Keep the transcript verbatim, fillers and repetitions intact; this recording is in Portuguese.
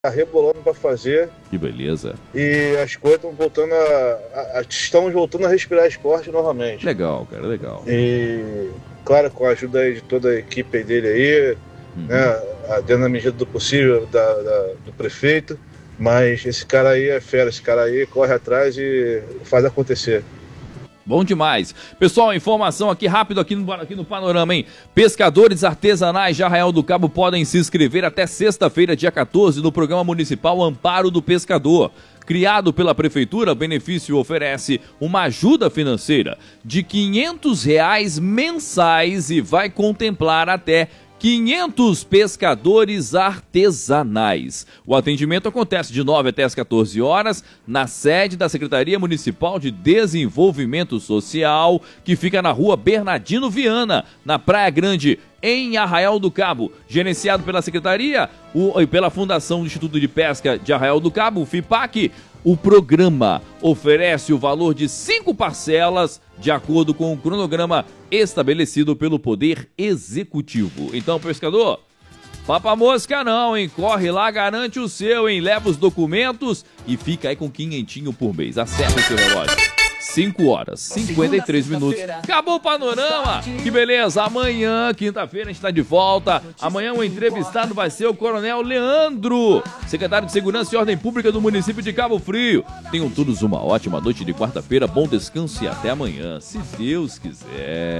tá rebolando para fazer. Que beleza. E as coisas estão voltando a, a, estamos voltando a respirar esporte novamente. Legal, cara, legal. E, claro, com a ajuda aí de toda a equipe dele aí, uhum. né, dentro da medida do possível da, da, do prefeito, mas esse cara aí é fera, esse cara aí corre atrás e faz acontecer. Bom demais. Pessoal, informação aqui rápido aqui no, aqui no Panorama, hein? Pescadores artesanais de Arraial do Cabo podem se inscrever até sexta-feira, dia quatorze, no Programa Municipal Amparo do Pescador. Criado pela Prefeitura, o benefício oferece uma ajuda financeira de quinhentos reais mensais e vai contemplar até quinhentos pescadores artesanais. O atendimento acontece de nove até as quatorze horas na sede da Secretaria Municipal de Desenvolvimento Social, que fica na rua Bernardino Viana, na Praia Grande, em Arraial do Cabo. Gerenciado pela Secretaria o, e pela Fundação do Instituto de Pesca de Arraial do Cabo, o FIPAC. O programa oferece o valor de cinco parcelas de acordo com o cronograma estabelecido pelo Poder Executivo. Então, pescador, papa mosca não, hein? Corre lá, garante o seu, hein? Leva os documentos e fica aí com quinhentinho por mês. Acerta o seu relógio. cinco horas, cinquenta e três minutos. Acabou o panorama. Que beleza. Amanhã, quinta-feira, a gente está de volta. Amanhã o entrevistado vai ser o Coronel Leandro, secretário de Segurança e Ordem Pública do município de Cabo Frio. Tenham todos uma ótima noite de quarta-feira. Bom descanso e até amanhã, se Deus quiser.